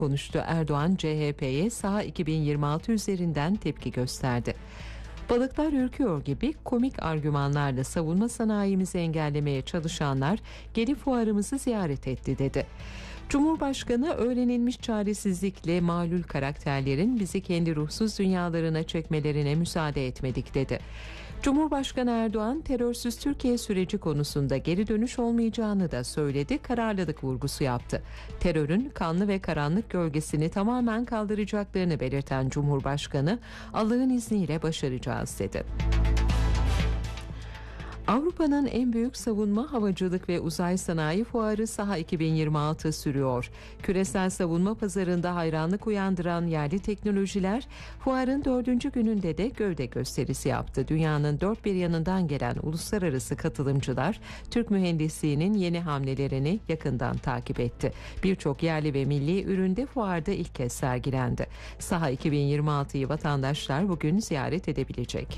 konuştu. Erdoğan, CHP'ye saha 2026 üzerinden tepki gösterdi. Balıklar ürküyor gibi komik argümanlarla savunma sanayimizi engellemeye çalışanlar gelip fuarımızı ziyaret etti dedi. Cumhurbaşkanı öğrenilmiş çaresizlikle malul karakterlerin bizi kendi ruhsuz dünyalarına çekmelerine müsaade etmedik dedi. Cumhurbaşkanı Erdoğan terörsüz Türkiye süreci konusunda geri dönüş olmayacağını da söyledi, kararlılık vurgusu yaptı. Terörün kanlı ve karanlık gölgesini tamamen kaldıracaklarını belirten Cumhurbaşkanı, Allah'ın izniyle başaracağız dedi. Avrupa'nın en büyük savunma, havacılık ve uzay sanayi fuarı Saha 2026 sürüyor. Küresel savunma pazarında hayranlık uyandıran yerli teknolojiler fuarın 4. gününde de gövde gösterisi yaptı. Dünyanın dört bir yanından gelen uluslararası katılımcılar Türk mühendisliğinin yeni hamlelerini yakından takip etti. Birçok yerli ve milli üründe fuarda ilk kez sergilendi. Saha 2026'yı vatandaşlar bugün ziyaret edebilecek.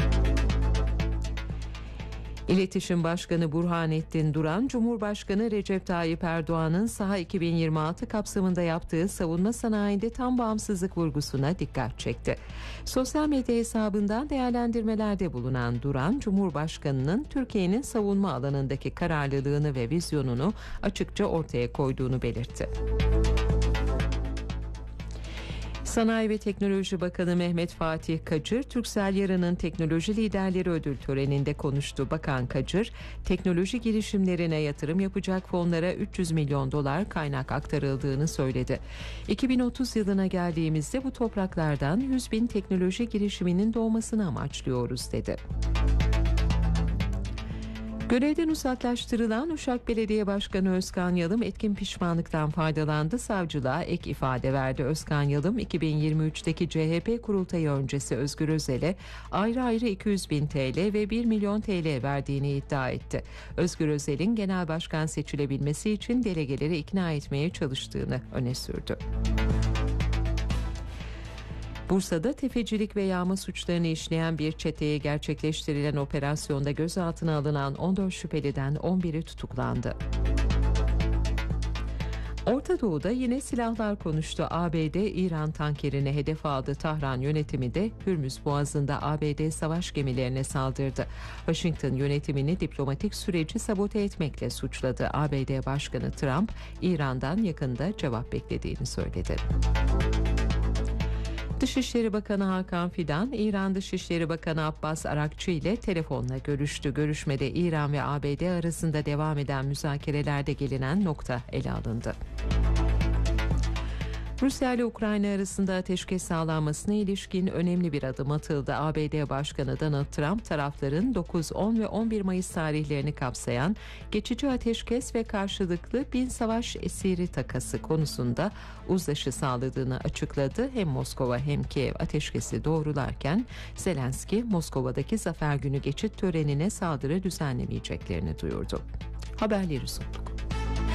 İletişim Başkanı Burhanettin Duran, Cumhurbaşkanı Recep Tayyip Erdoğan'ın Saha 2026 kapsamında yaptığı savunma sanayinde tam bağımsızlık vurgusuna dikkat çekti. Sosyal medya hesabından değerlendirmelerde bulunan Duran, Cumhurbaşkanı'nın Türkiye'nin savunma alanındaki kararlılığını ve vizyonunu açıkça ortaya koyduğunu belirtti. Sanayi ve Teknoloji Bakanı Mehmet Fatih Kacır, Turkcell Yarın'ın teknoloji liderleri ödül töreninde konuştu. Bakan Kacır, teknoloji girişimlerine yatırım yapacak fonlara 300 milyon dolar kaynak aktarıldığını söyledi. 2030 yılına geldiğimizde bu topraklardan 100 bin teknoloji girişiminin doğmasını amaçlıyoruz dedi. Görevden uzaklaştırılan Uşak Belediye Başkanı Özkan Yalım etkin pişmanlıktan faydalandı. Savcılığa ek ifade verdi. Özkan Yalım 2023'teki CHP kurultayı öncesi Özgür Özel'e ayrı ayrı 200 bin TL ve 1 milyon TL verdiğini iddia etti. Özgür Özel'in genel başkan seçilebilmesi için delegeleri ikna etmeye çalıştığını öne sürdü. Bursa'da tefecilik ve yağma suçlarını işleyen bir çeteye gerçekleştirilen operasyonda gözaltına alınan 14 şüpheliden 11'i tutuklandı. Orta Doğu'da yine silahlar konuştu. ABD, İran tankerini hedef aldı. Tahran yönetimi de Hürmüz Boğazı'nda ABD savaş gemilerine saldırdı. Washington yönetimini diplomatik süreci sabote etmekle suçladı. ABD Başkanı Trump, İran'dan yakında cevap beklediğini söyledi. Dışişleri Bakanı Hakan Fidan, İran Dışişleri Bakanı Abbas Arakçı ile telefonla görüştü. Görüşmede İran ve ABD arasında devam eden müzakerelerde gelinen nokta ele alındı. Rusya ile Ukrayna arasında ateşkes sağlanmasına ilişkin önemli bir adım atıldı. ABD Başkanı Donald Trump, tarafların 9, 10 ve 11 Mayıs tarihlerini kapsayan geçici ateşkes ve karşılıklı bin savaş esiri takası konusunda uzlaşı sağladığını açıkladı. Hem Moskova hem Kiev ateşkesi doğrularken Zelenski, Moskova'daki Zafer Günü geçit törenine saldırı düzenlemeyeceklerini duyurdu. Haberleri sunduk.